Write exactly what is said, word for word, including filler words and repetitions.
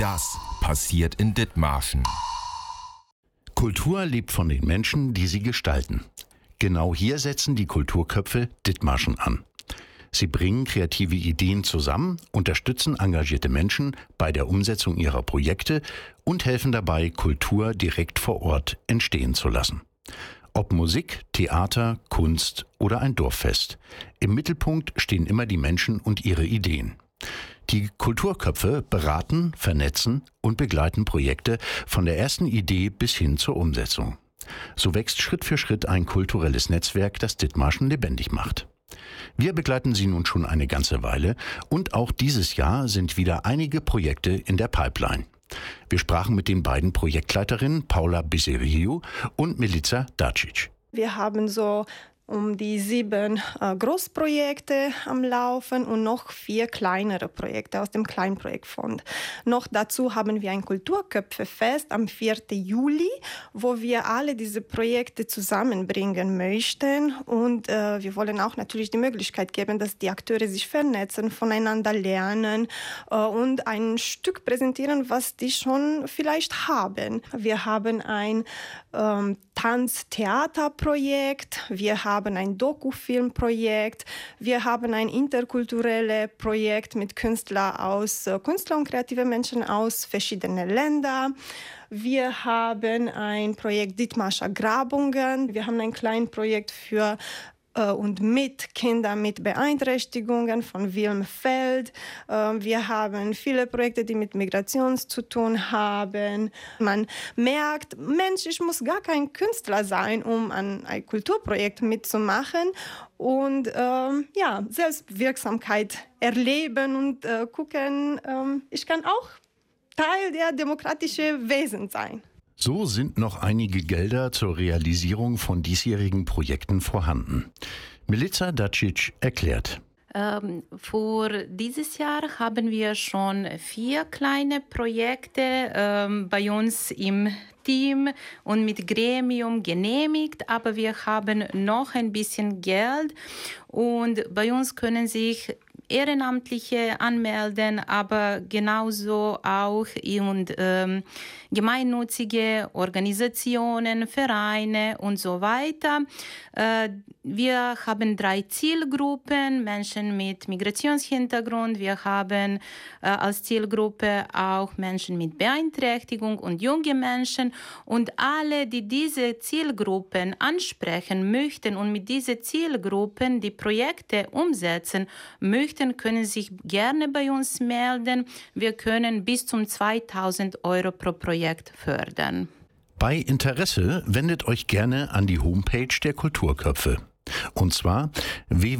Das passiert in Dithmarschen. Kultur lebt von den Menschen, die sie gestalten. Genau hier setzen die Kulturköpfe Dithmarschen an. Sie bringen kreative Ideen zusammen, unterstützen engagierte Menschen bei der Umsetzung ihrer Projekte und helfen dabei, Kultur direkt vor Ort entstehen zu lassen. Ob Musik, Theater, Kunst oder ein Dorffest. Im Mittelpunkt stehen immer die Menschen und ihre Ideen. Die Kulturköpfe beraten, vernetzen und begleiten Projekte von der ersten Idee bis hin zur Umsetzung. So wächst Schritt für Schritt ein kulturelles Netzwerk, das Dithmarschen lebendig macht. Wir begleiten sie nun schon eine ganze Weile und auch dieses Jahr sind wieder einige Projekte in der Pipeline. Wir sprachen mit den beiden Projektleiterinnen Paula Biseriu und Milica Dacic. Wir haben so um die sieben äh, Großprojekte am Laufen und noch vier kleinere Projekte aus dem Kleinprojektfonds. Noch dazu haben wir ein Kulturköpfefest am vierten Juli, wo wir alle diese Projekte zusammenbringen möchten. Und äh, wir wollen auch natürlich die Möglichkeit geben, dass die Akteure sich vernetzen, voneinander lernen äh, und ein Stück präsentieren, was die schon vielleicht haben. Wir haben ein ähm, Tanz-Theater-Projekt, wir haben ein Dokufilmprojekt, wir haben ein interkulturelles Projekt mit Künstlern aus, Künstler und kreative Menschen aus verschiedenen Ländern. Wir haben ein Projekt Dithmarscher Grabungen, wir haben ein kleines Projekt für und mit Kindern mit Beeinträchtigungen von Wilm Feld. Wir haben viele Projekte, die mit Migration zu tun haben. Man merkt, Mensch, ich muss gar kein Künstler sein, um an ein Kulturprojekt mitzumachen und ähm, ja, Selbstwirksamkeit erleben und äh, gucken, ähm, ich kann auch Teil der demokratischen Wesen sein. So sind noch einige Gelder zur Realisierung von diesjährigen Projekten vorhanden. Milica Dacic erklärt. Ähm, für dieses Jahr haben wir schon vier kleine Projekte ähm, bei uns im Team und mit Gremium genehmigt, aber wir haben noch ein bisschen Geld und bei uns können sich Ehrenamtliche anmelden, aber genauso auch und, ähm, gemeinnützige Organisationen, Vereine und so weiter. Äh, wir haben drei Zielgruppen, Menschen mit Migrationshintergrund. Wir haben äh, als Zielgruppe auch Menschen mit Beeinträchtigung und junge Menschen. Und alle, die diese Zielgruppen ansprechen möchten und mit diesen Zielgruppen die Projekte umsetzen möchten, können sich gerne bei uns melden. Wir können bis zum zweitausend Euro pro Projekt fördern. Bei Interesse wendet euch gerne an die Homepage der Kulturköpfe. Und zwar w